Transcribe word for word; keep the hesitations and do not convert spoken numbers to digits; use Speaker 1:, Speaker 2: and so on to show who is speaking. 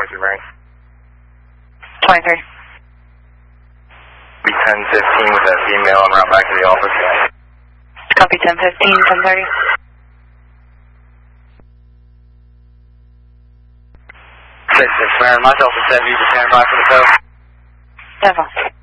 Speaker 1: What's your bearing?
Speaker 2: twenty-three.
Speaker 1: Be ten fifteen with that female en route back to the office.
Speaker 2: Copy ten fifteen, ten thirty.
Speaker 1: six six, Marin, myself and seven, you can stand by for the tow.
Speaker 2: Seven.